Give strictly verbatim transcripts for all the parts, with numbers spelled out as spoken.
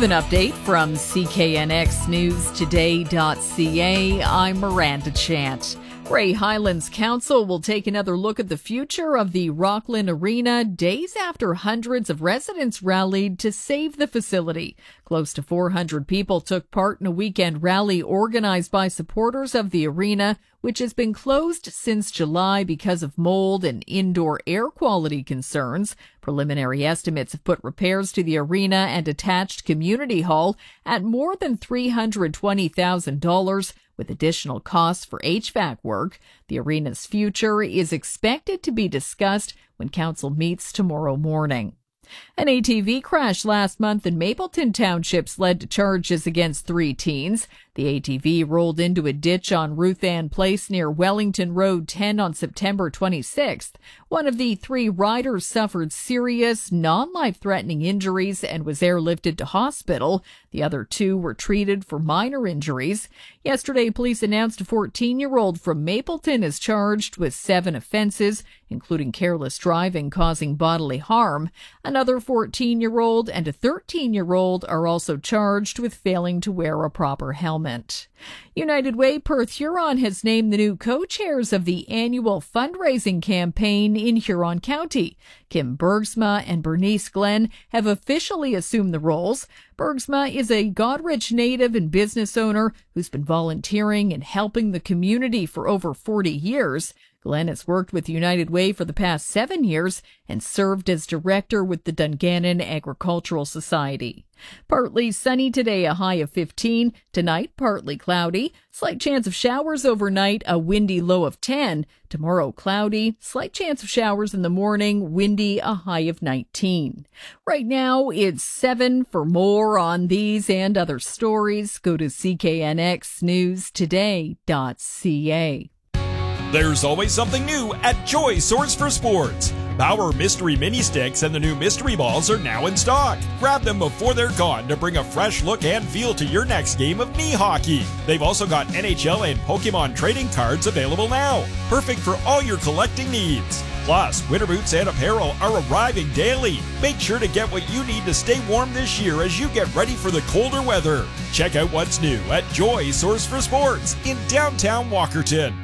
With an update from C K N X News Today dot C A, I'm Miranda Chant. Grey Highlands Council will take another look at the future of the Rockland Arena days after hundreds of residents rallied to save the facility. Close to four hundred people took part in a weekend rally organized by supporters of the arena, which has been closed since July because of mold and indoor air quality concerns. Preliminary estimates have put repairs to the arena and attached community hall at more than three hundred twenty thousand dollars, with additional costs for H V A C work. The arena's future is expected to be discussed when council meets tomorrow morning. An A T V crash last month in Mapleton Townships led to charges against three teens. The A T V rolled into a ditch on Ruth Ann Place near Wellington Road ten on September twenty-sixth. One of the three riders suffered serious, non-life-threatening injuries and was airlifted to hospital. The other two were treated for minor injuries. Yesterday, police announced a fourteen-year-old from Mapleton is charged with seven offenses, including careless driving causing bodily harm. Another fourteen-year-old and a thirteen-year-old are also charged with failing to wear a proper helmet. United Way Perth Huron has named the new co-chairs of the annual fundraising campaign in Huron County. Kim Bergsma and Bernice Glenn have officially assumed the roles. Bergsma is a Goderich native and business owner who's been volunteering and helping the community for over forty years. Glenn has worked with United Way for the past seven years and served as director with the Dungannon Agricultural Society. Partly sunny today, a high of fifteen. Tonight, partly cloudy. Slight chance of showers overnight, a windy low of ten. Tomorrow, cloudy. Slight chance of showers in the morning, windy, a high of nineteen. Right now, it's seven. For more on these and other stories, go to C K N X News Today dot C A. There's always something new at Joy Source for Sports. Bauer Mystery Mini Sticks and the new Mystery Balls are now in stock. Grab them before they're gone to bring a fresh look and feel to your next game of knee hockey. They've also got N H L and Pokemon trading cards available now. Perfect for all your collecting needs. Plus, winter boots and apparel are arriving daily. Make sure to get what you need to stay warm this year as you get ready for the colder weather. Check out what's new at Joy Source for Sports in downtown Walkerton.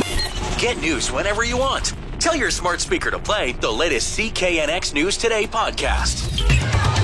Get news whenever you want. Tell your smart speaker to play the latest C K N X News Today podcast.